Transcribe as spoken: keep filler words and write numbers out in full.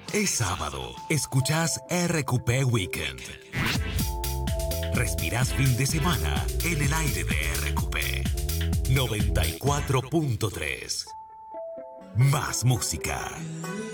Es sábado. Escuchás R Q P Weekend. Respirás fin de semana en el aire de R Q P. noventa y cuatro punto tres. Más música.